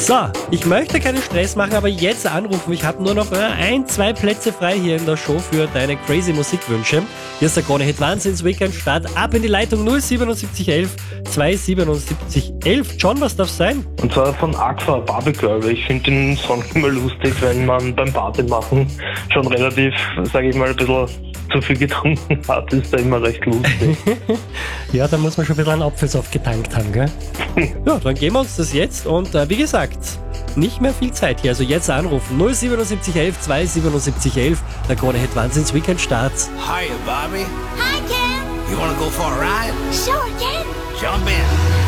So, ich möchte keinen Stress machen, aber jetzt anrufen. Ich habe nur noch 2 Plätze frei hier in der Show für deine crazy Musikwünsche. Hier ist der Krone-Hit Wahnsinns-Weekend-Start. Ab in die Leitung 07711 27711. John, was darf sein? Und zwar von Aqua Barbie Girl. Ich finde den Song immer lustig, wenn man beim Party machen schon relativ, sage ich mal, ein bisschen zu viel getrunken hat, ist da immer recht lustig. Ja, da muss man schon ein bisschen an Apfelsaft getankt haben, gell? Ja, dann geben wir uns das jetzt und wie gesagt, nicht mehr viel Zeit hier. Also jetzt anrufen 07711 27711. Der Krone-Hit Wahnsinns-Weekend-Start. Hiya, Bobby. Hi, Ken. You wanna go for a ride? Sure, Ken. Jump in.